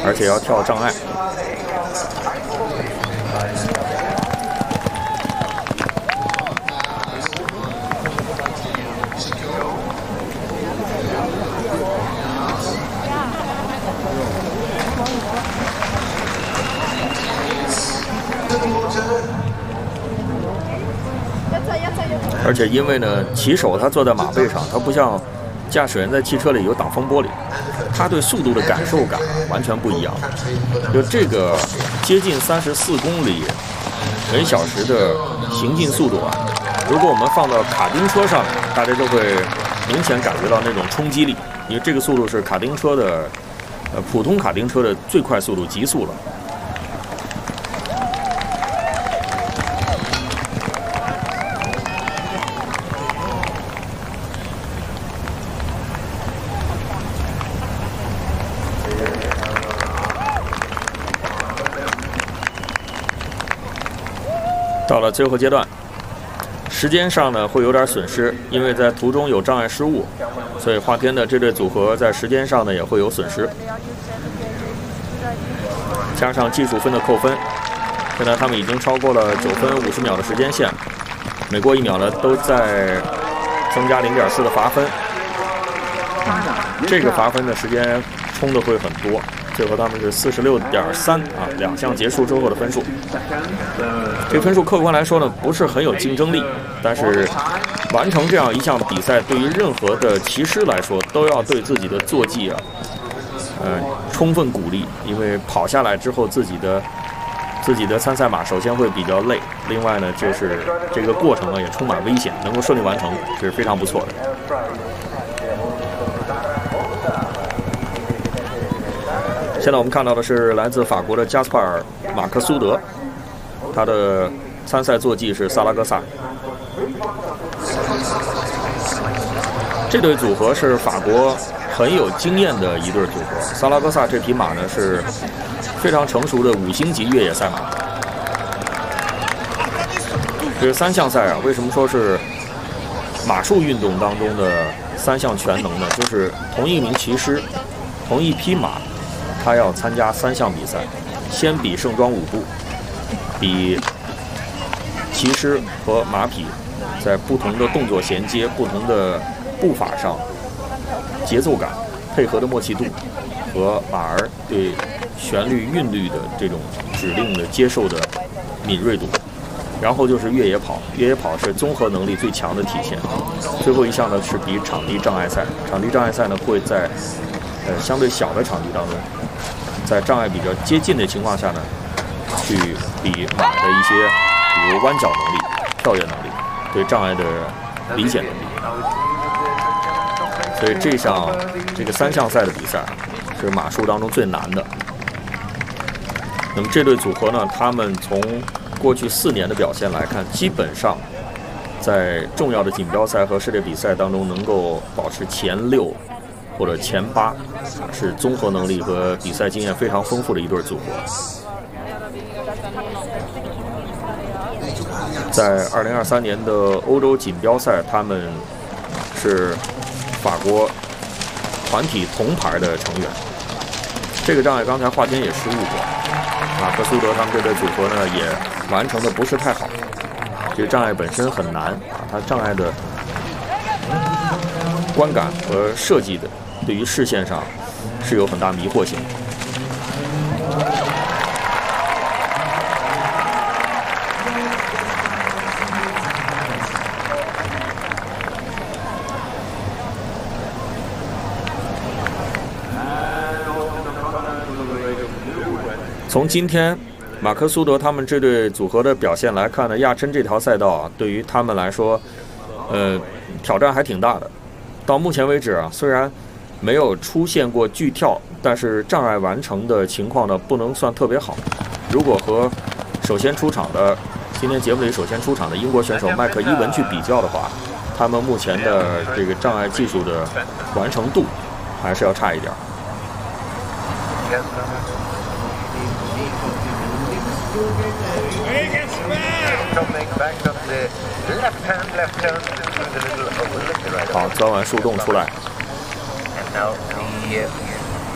而且要跳障碍。而且因为呢，骑手他坐在马背上，他不像驾驶员在汽车里有挡风玻璃，他对速度的感受感完全不一样。就这个接近34公里每小时的行进速度啊，如果我们放到卡丁车上，大家就会明显感觉到那种冲击力，因为这个速度是卡丁车的普通卡丁车的最快速度，极速了。到了最后阶段，时间上呢会有点损失，因为在途中有障碍失误，所以华天的这对组合在时间上呢也会有损失。加上技术分的扣分，现在他们已经超过了9分50秒的时间线，每过1秒呢都在增加0.4的罚分。这个罚分的时间冲的会很多。最后他们是46.3啊，2项结束之后的分数。这个分数客观来说呢，不是很有竞争力，但是完成这样一项比赛，对于任何的骑师来说，都要对自己的坐骑啊，充分鼓励，因为跑下来之后，自己的参赛马首先会比较累，另外呢，就是这个过程呢也充满危险，能够顺利完成是非常不错的。现在我们看到的是来自法国的加斯帕尔·马克苏德，他的参赛坐骑是萨拉戈萨。这对组合是法国很有经验的一对组合。萨拉戈萨这匹马呢是非常成熟的5星级越野赛马。这3项赛啊，为什么说是马术运动当中的3项全能呢？就是同一名骑师，同一匹马。他要参加3项比赛，先比盛装舞步，比骑师和马匹在不同的动作衔接、不同的步伐上节奏感、配合的默契度和马儿对旋律韵律的这种指令的接受的敏锐度。然后就是越野跑，越野跑是综合能力最强的体现。最后一项呢是比场地障碍赛，场地障碍赛呢会在相对小的场地当中，在障碍比较接近的情况下呢，去比马的一些，比如弯角能力、跳跃能力、对障碍的理解能力。所以这个3项赛的比赛是马术当中最难的。那么这对组合呢，他们从过去4年的表现来看，基本上在重要的锦标赛和世界比赛当中能够保持前6。或者前8，是综合能力和比赛经验非常丰富的一对组合。在2023年的欧洲锦标赛，他们是法国团体铜牌的成员。这个障碍刚才华天也失误过，马克苏德他们这对组合呢也完成的不是太好。这个障碍本身很难啊，它障碍的观感和设计的。对于视线上是有很大迷惑性。从今天马克苏德他们这对组合的表现来看呢，亚琛这条赛道啊，对于他们来说，挑战还挺大的。到目前为止啊，虽然没有出现过巨跳，但是障碍完成的情况呢不能算特别好。如果和今天节目里首先出场的英国选手麦克伊文去比较的话，他们目前的这个障碍技术的完成度还是要差一点。好，钻完树洞出来。